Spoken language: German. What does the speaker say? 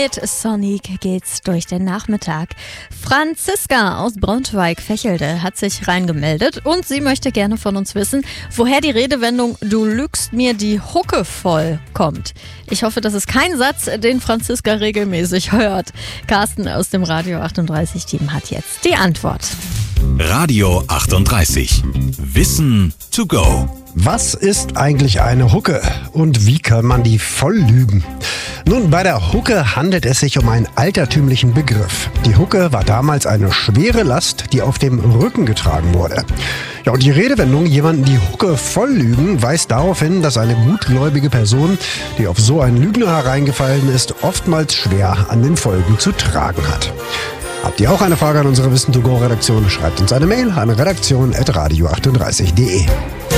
Mit Sonic geht's durch den Nachmittag. Franziska aus Braunschweig-Fächelde hat sich reingemeldet und sie möchte gerne von uns wissen, woher die Redewendung "Du lügst mir die Hucke voll" kommt. Ich hoffe, das ist kein Satz, den Franziska regelmäßig hört. Carsten aus dem Radio 38 Team hat jetzt die Antwort. Radio 38. Wissen to go. Was ist eigentlich eine Hucke und wie kann man die voll lügen? Nun, bei der Hucke handelt es sich um einen altertümlichen Begriff. Die Hucke war damals eine schwere Last, die auf dem Rücken getragen wurde. Ja, und die Redewendung "jemanden die Hucke voll lügen" weist darauf hin, dass eine gutgläubige Person, die auf so einen Lügner hereingefallen ist, oftmals schwer an den Folgen zu tragen hat. Habt ihr auch eine Frage an unsere Wissen to go Redaktion? Schreibt uns eine Mail an redaktion@radio38.de.